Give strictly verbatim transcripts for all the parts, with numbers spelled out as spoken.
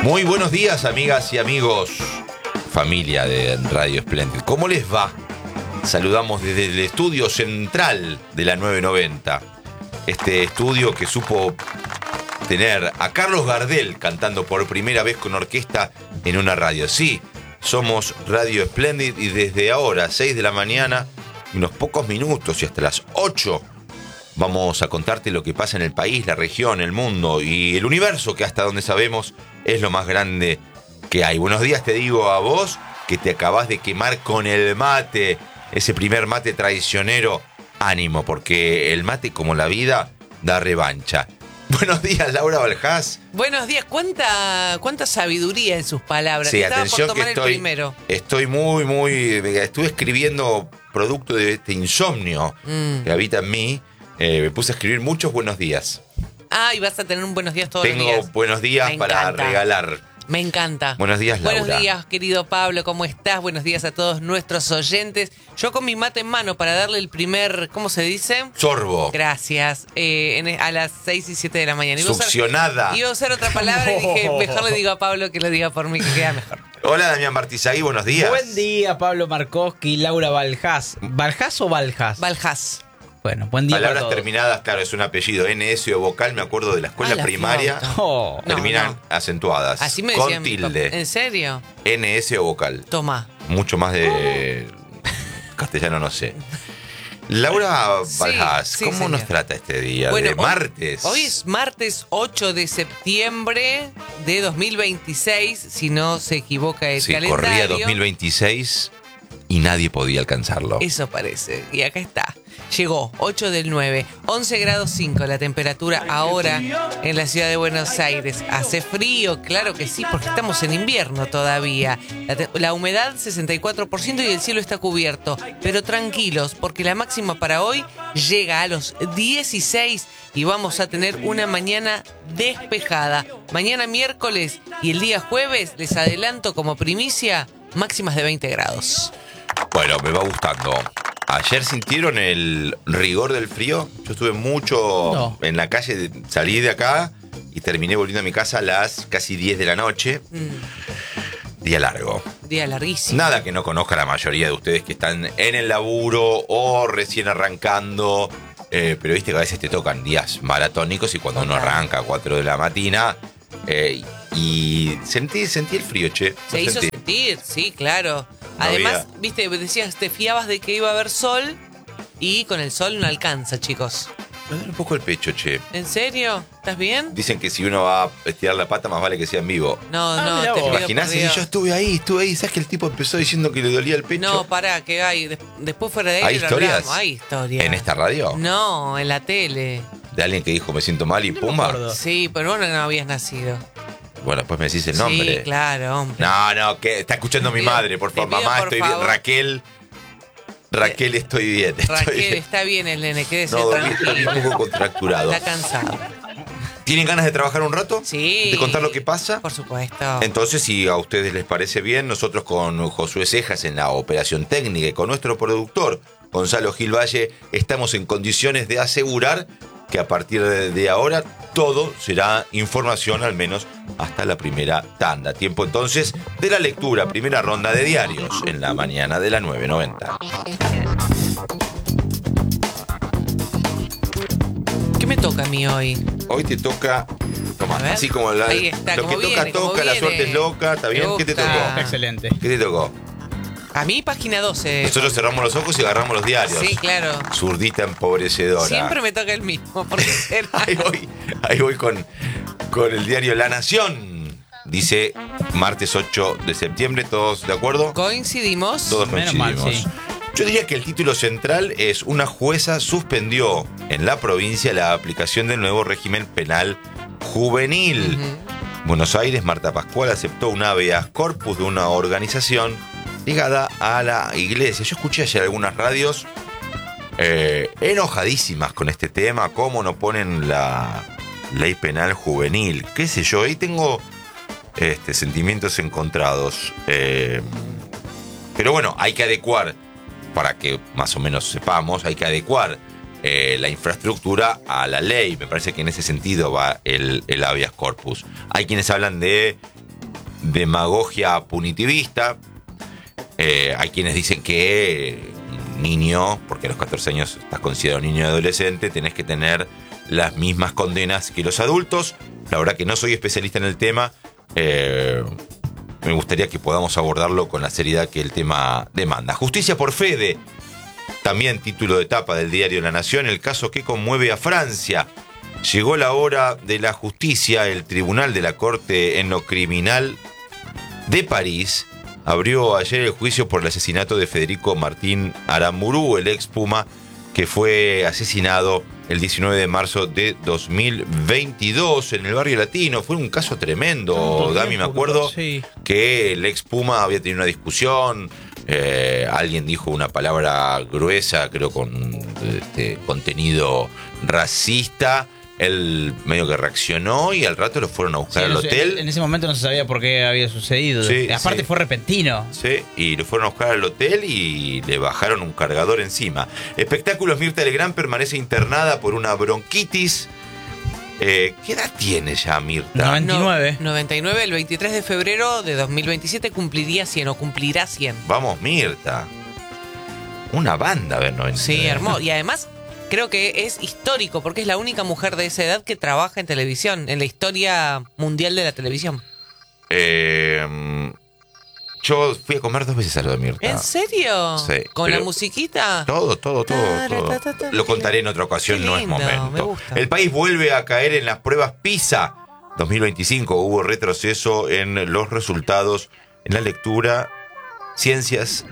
Muy buenos días, amigas y amigos, familia de Radio Splendid. ¿Cómo les va? Saludamos desde el estudio central de la nueve noventa. Este estudio que supo tener a Carlos Gardel cantando por primera vez con orquesta en una radio. Sí, somos Radio Splendid y desde ahora, seis de la mañana, unos pocos minutos y hasta las ocho, vamos a contarte lo que pasa en el país, la región, el mundo y el universo, que hasta donde sabemos es lo más grande que hay. Buenos días te digo a vos, que te acabás de quemar con el mate, ese primer mate traicionero. Ánimo, porque el mate, como la vida, da revancha. Buenos días, Laura Baljás. Buenos días. ¿Cuánta, cuánta sabiduría en sus palabras? Sí, Estaba atención por tomar que estoy, el primero. estoy muy, muy... Estuve escribiendo producto de este insomnio mm. que habita en mí. Eh, me puse a escribir muchos buenos días. Ah, y vas a tener un buenos días todos Tengo los días. Tengo buenos días Me para encanta. regalar. Me encanta. Buenos días, Laura. Buenos días, querido Pablo, ¿cómo estás? Buenos días a todos nuestros oyentes. Yo con mi mate en mano para darle el primer, ¿cómo se dice? Sorbo. Gracias. Eh, en, a las seis y siete de la mañana. Iba Succionada. A usar, iba a usar otra palabra y dije, mejor le digo a Pablo que lo diga por mí, que queda mejor. Hola, Damián Martizagui, buenos días. Buen día, Pablo Markowski, Laura Baljás. ¿Baljás o Baljás? Baljás. Bueno, buen día. Palabras para todos. terminadas, claro, es un apellido. N S o vocal, me acuerdo de la escuela ah, la primaria. Oh. Terminan no, no. acentuadas. Así me con decían. tilde. ¿En serio? N S o vocal. Toma. Mucho más de castellano, no sé. Laura Baljás, sí, sí, ¿cómo señor. nos trata este día? Bueno, de martes. Hoy, hoy es martes ocho de septiembre de dos mil veintiséis, si no se equivoca el sí, calendario. corría dos mil veintiséis y nadie podía alcanzarlo. Eso parece. Y acá está. Llegó, ocho del nueve, once grados cinco la temperatura ahora en la ciudad de Buenos Aires. Hace frío, claro que sí, porque estamos en invierno todavía. La, te- la humedad sesenta y cuatro por ciento y el cielo está cubierto. Pero tranquilos, porque la máxima para hoy llega a los dieciséis y vamos a tener una mañana despejada. Mañana miércoles y el día jueves, les adelanto como primicia, máximas de veinte grados. Bueno, me va gustando. ¿Ayer sintieron el rigor del frío? Yo estuve mucho No. en la calle, salí de acá y terminé volviendo a mi casa a las casi diez de la noche. Mm. Día largo. Día larguísimo. Nada que no conozca la mayoría de ustedes que están en el laburo o recién arrancando. Eh, pero viste que a veces te tocan días maratónicos y cuando uno arranca a cuatro de la mañana eh, y sentí, sentí el frío, che. Se ¿Lo hizo sentí? sentir, sí, claro. No Además, había- viste, decías, te fiabas de que iba a haber sol y con el sol no alcanza, chicos. Me duele un poco el pecho, che. ¿En serio? ¿Estás bien? Dicen que si uno va a estirar la pata, más vale que sea en vivo. No, Ah, no, mirá te vos. pido Imaginás por si Dios. yo estuve ahí, estuve ahí. ¿Sabes que el tipo empezó diciendo que le dolía el pecho? No, pará, que hay. Des- Después fuera de ahí ¿Hay lo historias? hablamos. Hay historias. ¿En esta radio? No, en la tele. De alguien que dijo me siento mal y No me pumba. acuerdo. Sí, pero vos no habías nacido. Bueno, después me decís el nombre. Sí, claro, hombre. No, no, que está escuchando Te mi pido- madre, por te favor. pido, Mamá, por estoy favor. bien. Raquel. Raquel, estoy bien. Estoy Raquel, bien. está bien el nene, quédese No, dormí, dormí tranquilo. un poco contracturado. Está cansado. ¿Tienen ganas de trabajar un rato? Sí. ¿De contar lo que pasa? Por supuesto. Entonces, si a ustedes les parece bien, nosotros con Josué Cejas en la operación técnica y con nuestro productor, Gonzalo Gil Valle, estamos en condiciones de asegurar que a partir de, de ahora todo será información, al menos hasta la primera tanda. Tiempo entonces de la lectura, primera ronda de diarios en la mañana de la nueve noventa. ¿Qué me toca a mí hoy? Hoy te toca, toma, A ver. así como la, Ahí está, lo como que toca, viene, como toca, la viene. suerte es loca, ¿está bien? Me ¿Qué te gusta. tocó? Excelente. ¿Qué te tocó? A mí, página doce. Nosotros cerramos los ojos y agarramos los diarios. Sí, claro. Zurdita empobrecedora. Siempre me toca el mismo, porque será. Ahí voy, ahí voy con, con el diario La Nación. Dice martes ocho de septiembre, ¿todos de acuerdo? Coincidimos. Todos Menos coincidimos. mal, sí. Yo diría que el título central es: una jueza suspendió en la provincia la aplicación del nuevo régimen penal juvenil. Ujú. Buenos Aires, Marta Pascual aceptó un habeas corpus de una organización ligada a la iglesia. Yo escuché ayer algunas radios eh, enojadísimas con este tema, cómo no ponen la ley penal juvenil, qué sé yo. Ahí tengo este, sentimientos encontrados. Eh, pero bueno, hay que adecuar, para que más o menos sepamos, hay que adecuar eh, la infraestructura a la ley. Me parece que en ese sentido va el, el habeas corpus. Hay quienes hablan de demagogia punitivista. Eh, hay quienes dicen que un niño, porque a los catorce años estás considerado niño y adolescente, tenés que tener las mismas condenas que los adultos. La verdad que no soy especialista en el tema. Eh, me gustaría que podamos abordarlo con la seriedad que el tema demanda. Justicia por Fede, también título de tapa del diario La Nación, el caso que conmueve a Francia. Llegó la hora de la justicia. El Tribunal de la Corte en lo Criminal de París abrió ayer el juicio por el asesinato de Federico Martín Aramburú, el ex Puma, que fue asesinado el diecinueve de marzo de dos mil veintidós en el barrio latino. Fue un caso tremendo, Dami, me acuerdo sí. que el ex Puma había tenido una discusión, eh, alguien dijo una palabra gruesa, creo con este, contenido racista. Él medio que reaccionó y al rato lo fueron a buscar sí, al hotel. En, en ese momento no se sabía por qué había sucedido. Sí, Aparte sí. fue repentino. Sí, y lo fueron a buscar al hotel y le bajaron un cargador encima. Espectáculos, Mirta Legrand permanece internada por una bronquitis. Eh, ¿Qué edad tiene ya Mirta? noventa y nueve. No, noventa y nueve, el veintitrés de febrero de dos mil veintisiete cumpliría cien o cumplirá cien. Vamos, Mirta. Una banda, a ver, noventa y nueve. Sí, hermoso. Y además creo que es histórico porque es la única mujer de esa edad que trabaja en televisión, en la historia mundial de la televisión. Eh, yo fui a comer dos veces a lo de Mirta. ¿En serio? Sí. ¿Con la musiquita? Todo, todo, todo. todo. Lo contaré en otra ocasión, no es momento. El país vuelve a caer en las pruebas PISA. dos mil veinticinco hubo retroceso en los resultados en la lectura, ciencias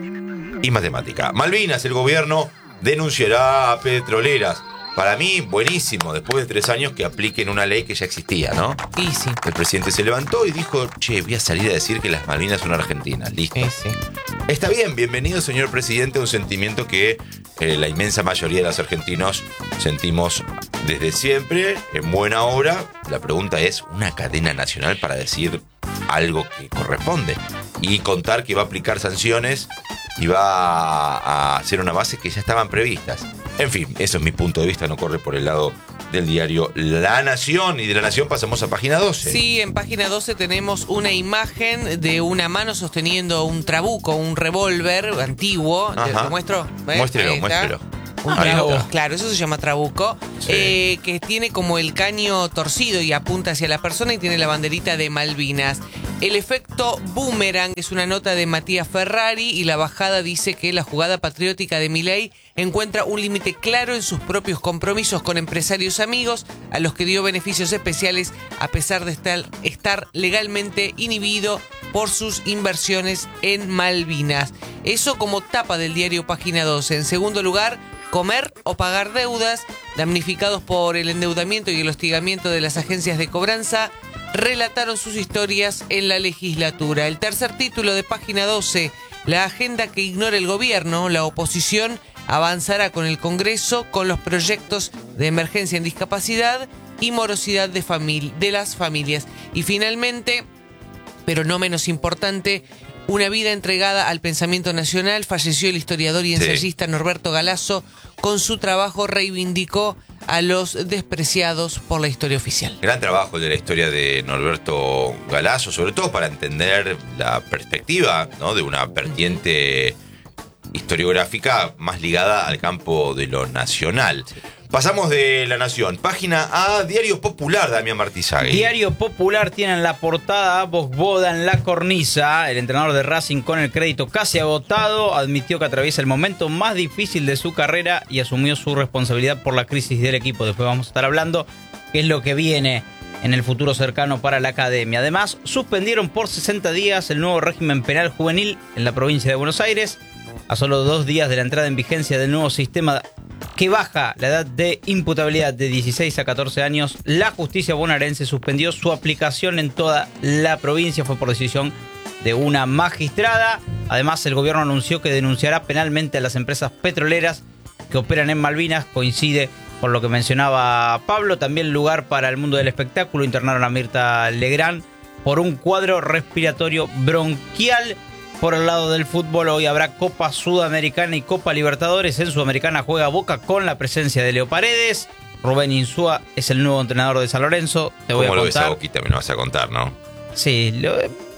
y matemática. Malvinas, el gobierno denunciará a petroleras. Para mí, buenísimo, después de tres años que apliquen una ley que ya existía, ¿no? Y sí. El presidente se levantó y dijo, che, voy a salir a decir que las Malvinas son argentinas. Listo. Y sí. Está bien, bienvenido, señor presidente, a un sentimiento que eh, la inmensa mayoría de los argentinos sentimos desde siempre, en buena hora. La pregunta es, ¿una cadena nacional para decir algo que corresponde? Y contar que va a aplicar sanciones y va a hacer una base que ya estaban previstas. En fin, eso es mi punto de vista, no corre por el lado del diario La Nación. Y de La Nación pasamos a página doce. Sí, en página doce tenemos una imagen de una mano sosteniendo un trabuco, un revólver antiguo. ¿Te lo muestro? ¿Ves? Muéstrelo, muéstrelo. Un trabuco, claro, eso se llama trabuco, sí. eh, que tiene como el caño torcido y apunta hacia la persona y tiene la banderita de Malvinas. El efecto boomerang es una nota de Matías Ferrari y la bajada dice que la jugada patriótica de Milei encuentra un límite claro en sus propios compromisos con empresarios amigos a los que dio beneficios especiales a pesar de estar, estar legalmente inhibido por sus inversiones en Malvinas. Eso como tapa del diario Página doce. En segundo lugar, comer o pagar deudas, damnificados por el endeudamiento y el hostigamiento de las agencias de cobranza, relataron sus historias en la legislatura. El tercer título de Página doce, la agenda que ignora el gobierno, la oposición avanzará con el Congreso con los proyectos de emergencia en discapacidad y morosidad de, famili- de las familias. Y finalmente, pero no menos importante, una vida entregada al pensamiento nacional, falleció el historiador y ensayista sí. Norberto Galasso. Con su trabajo reivindicó a los despreciados por la historia oficial. Gran trabajo el de la historia de Norberto Galasso, sobre todo para entender la perspectiva, ¿no?, de una vertiente historiográfica más ligada al campo de lo nacional. Sí. Pasamos de La Nación, página A, Diario Popular, Damián Martizagui. Diario Popular tiene en la portada a Bogboda en la cornisa. El entrenador de Racing, con el crédito casi agotado, admitió que atraviesa el momento más difícil de su carrera y asumió su responsabilidad por la crisis del equipo. Después vamos a estar hablando qué es lo que viene en el futuro cercano para la academia. Además, suspendieron por sesenta días el nuevo régimen penal juvenil en la provincia de Buenos Aires. A solo dos días de la entrada en vigencia del nuevo sistema que baja la edad de imputabilidad de dieciséis a catorce años, la justicia bonaerense suspendió su aplicación en toda la provincia. Fue por decisión de una magistrada. Además, el gobierno anunció que denunciará penalmente a las empresas petroleras que operan en Malvinas. Coincide con lo que mencionaba Pablo. También lugar para el mundo del espectáculo. Internaron a Mirta Legrand por un cuadro respiratorio bronquial. Por el lado del fútbol, hoy habrá Copa Sudamericana y Copa Libertadores. En Sudamericana juega Boca con la presencia de Leo Paredes. Rubén Insúa es el nuevo entrenador de San Lorenzo. Te voy a contar. ¿Cómo lo ves a Boquita? Me lo vas a contar, ¿no? Sí, lo,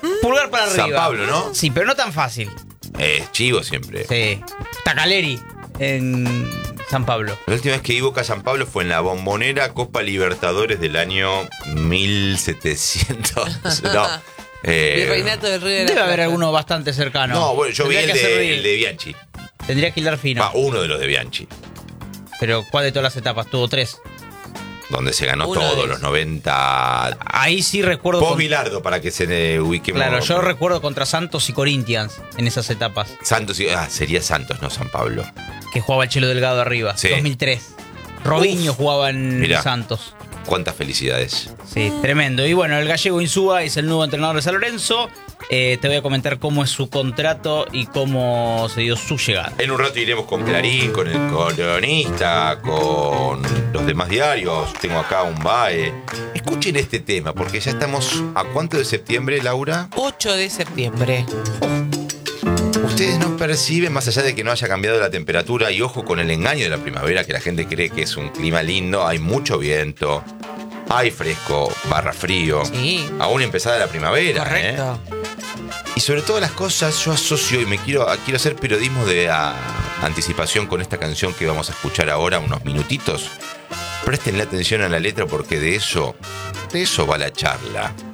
Pulgar para arriba. San Pablo, ¿no? Sí, pero no tan fácil. Es chivo siempre. Sí. Tacaleri en San Pablo. La última vez que vi Boca San Pablo fue en la Bombonera Copa Libertadores del año mil setecientos. No. Eh, Virreinato del Río de la Debe haber Plata. alguno bastante cercano. no, bueno, yo vi Tendría el que hacer de, bien. el de Bianchi. Tendría que hilar fino. Va, uno de los de Bianchi. Pero ¿cuál de todas las etapas? Tuvo tres. Donde se ganó Uno de todo, esos. los noventa. Ahí sí recuerdo. Post con- Bilardo, para que se eh, ubiquemos. Claro, yo recuerdo contra Santos y Corinthians en esas etapas. Santos, y- ah, sería Santos, no San Pablo. Que jugaba el Chelo Delgado arriba. Sí. dos mil tres. Robinho Uf. jugaba en Mirá. Santos. Cuántas felicidades. Sí, tremendo. Y bueno, el gallego Insúa es el nuevo entrenador de San Lorenzo. Eh, te voy a comentar cómo es su contrato y cómo se dio su llegada. En un rato iremos con Clarín, con el Colonista, con los demás diarios. Tengo acá un B A E. Escuchen este tema, porque ya estamos a cuánto de septiembre, Laura. ocho de septiembre. Ustedes no perciben, más allá de que no haya cambiado la temperatura, y ojo con el engaño de la primavera, que la gente cree que es un clima lindo, hay mucho viento, hay fresco, barra frío. Sí. Aún empezada la primavera. Correcto. ¿eh? Y sobre todas las cosas, yo asocio y me quiero, quiero hacer periodismo de a, anticipación con esta canción que vamos a escuchar ahora, unos minutitos. Prestenle atención a la letra porque de eso, de eso va la charla.